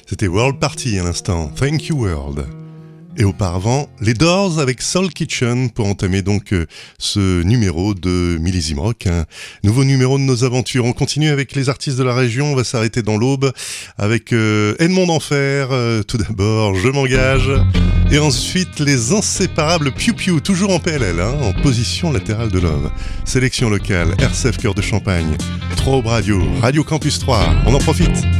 C'était World Party à l'instant, Thank You World. Et auparavant, les Doors avec Soul Kitchen pour entamer donc ce numéro de Millésime Rock, un nouveau numéro de nos aventures. On continue avec les artistes de la région, on va s'arrêter dans l'Aube avec Edmond d'Enfer, tout d'abord Je m'engage, et ensuite les inséparables Piu Piu, toujours en PLL, en position latérale de Love. Sélection locale, RCF Cœur de Champagne, 3 Radio, Radio Campus 3, on en profite.